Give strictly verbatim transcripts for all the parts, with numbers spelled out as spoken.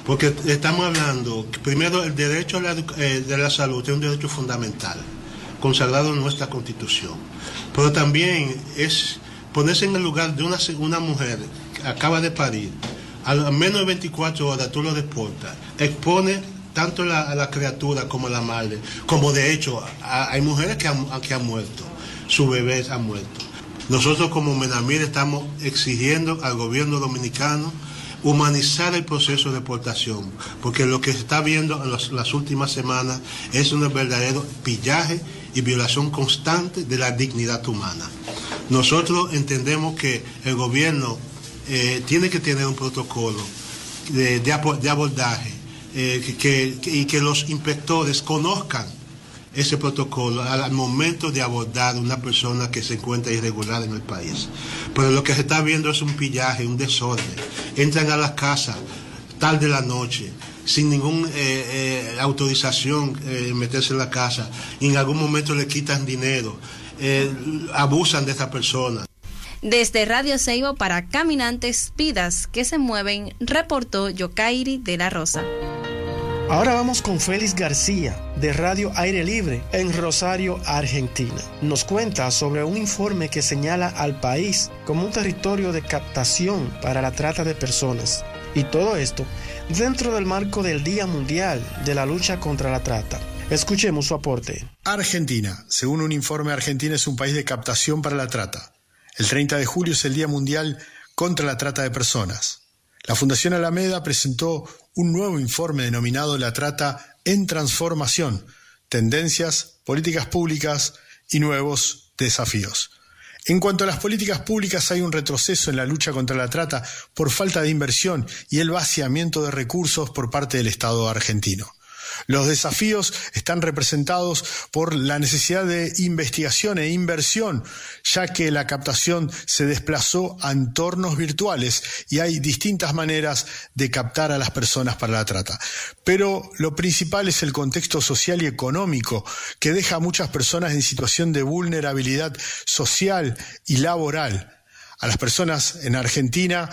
porque estamos hablando, primero, el derecho a la, eh, de la salud es un derecho fundamental, consagrado en nuestra Constitución, pero también es ponerse en el lugar de una, una mujer que acaba de parir, a menos de veinticuatro horas tú lo deportas, expone tanto la, a la criatura como a la madre, como de hecho a, hay mujeres que han, que han muerto, sus bebés han muerto. Nosotros como MENAMIR estamos exigiendo al gobierno dominicano humanizar el proceso de deportación, porque lo que se está viendo en los, las últimas semanas es un verdadero pillaje y violación constante de la dignidad humana. Nosotros entendemos que el gobierno eh, tiene que tener un protocolo de, de, de abordaje eh, que, que, y que los inspectores conozcan ese protocolo al momento de abordar a una persona que se encuentra irregular en el país. Pero lo que se está viendo es un pillaje, un desorden. Entran a las casas tarde de la noche, sin ninguna eh, eh, autorización, eh, meterse en la casa, y en algún momento le quitan dinero, eh, abusan de esta persona. Desde Radio Ceibo para Caminantes, vidas que se mueven, reportó Yokairi de la Rosa. Ahora vamos con Félix García, de Radio Aire Libre, en Rosario, Argentina. Nos cuenta sobre un informe que señala al país como un territorio de captación para la trata de personas. Y todo esto dentro del marco del Día Mundial de la Lucha contra la Trata. Escuchemos su aporte. Argentina. Según un informe, Argentina es un país de captación para la trata. El treinta de julio es el Día Mundial contra la Trata de Personas. La Fundación Alameda presentó un nuevo informe denominado La Trata en Transformación, Tendencias, Políticas Públicas y Nuevos Desafíos. En cuanto a las políticas públicas, hay un retroceso en la lucha contra la trata por falta de inversión y el vaciamiento de recursos por parte del Estado argentino. Los desafíos están representados por la necesidad de investigación e inversión, ya que la captación se desplazó a entornos virtuales y hay distintas maneras de captar a las personas para la trata. Pero lo principal es el contexto social y económico, que deja a muchas personas en situación de vulnerabilidad social y laboral. A las personas en Argentina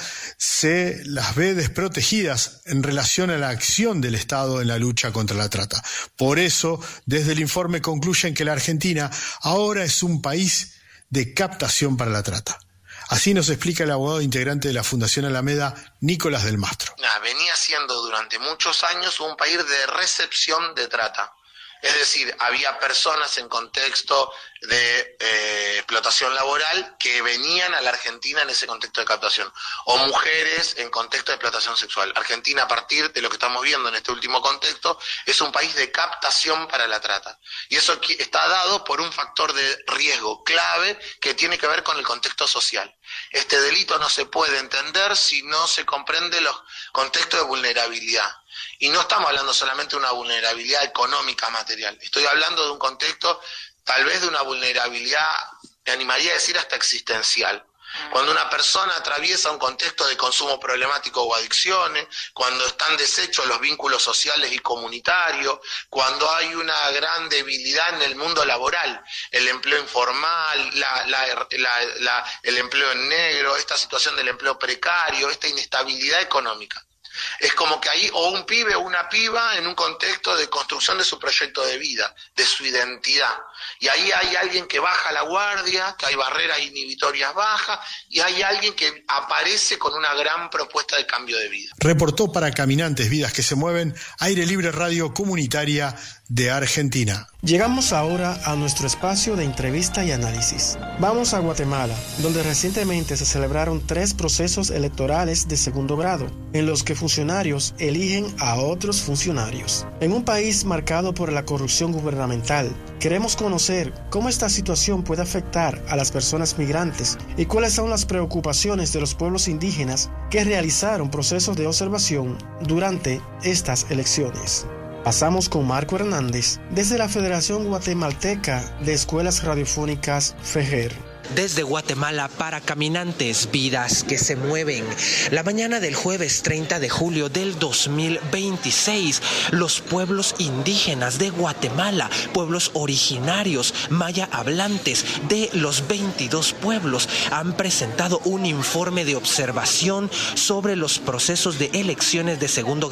se las ve desprotegidas en relación a la acción del Estado en la lucha contra la trata. Por eso, desde el informe concluyen que la Argentina ahora es un país de captación para la trata. Así nos explica el abogado integrante de la Fundación Alameda, Nicolás del Mastro. Nah, venía siendo durante muchos años un país de recepción de trata. Es decir, había personas en contexto de eh, explotación laboral que venían a la Argentina en ese contexto de captación, o mujeres en contexto de explotación sexual. Argentina, a partir de lo que estamos viendo en este último contexto, es un país de captación para la trata. Y eso está dado por un factor de riesgo clave que tiene que ver con el contexto social. Este delito no se puede entender si no se comprende los contextos de vulnerabilidad. Y no estamos hablando solamente de una vulnerabilidad económica material, estoy hablando de un contexto, tal vez de una vulnerabilidad, me animaría a decir hasta existencial. Cuando una persona atraviesa un contexto de consumo problemático o adicciones, cuando están deshechos los vínculos sociales y comunitarios, cuando hay una gran debilidad en el mundo laboral, el empleo informal, la, la, la, la, el empleo en negro, esta situación del empleo precario, esta inestabilidad económica. Es como que ahí, o un pibe o una piba en un contexto de construcción de su proyecto de vida, de su identidad. Y ahí hay alguien que baja la guardia, que hay barreras inhibitorias bajas, y hay alguien que aparece con una gran propuesta de cambio de vida. Reportó para Caminantes, Vidas que se Mueven, Aire Libre Radio Comunitaria de Argentina. Llegamos ahora a nuestro espacio de entrevista y análisis. Vamos a Guatemala, donde recientemente se celebraron tres procesos electorales de segundo grado, en los que funcionarios eligen a otros funcionarios. En un país marcado por la corrupción gubernamental, queremos conocer cómo esta situación puede afectar a las personas migrantes y cuáles son las preocupaciones de los pueblos indígenas que realizaron procesos de observación durante estas elecciones. Pasamos con Marco Hernández desde la Federación Guatemalteca de Escuelas Radiofónicas FEGER. Desde Guatemala para Caminantes, Vidas que se Mueven. La mañana del jueves treinta de julio del dos mil veintiséis, los pueblos indígenas de Guatemala, pueblos originarios, maya hablantes de los veintidós pueblos, han presentado un informe de observación sobre los procesos de elecciones de segundo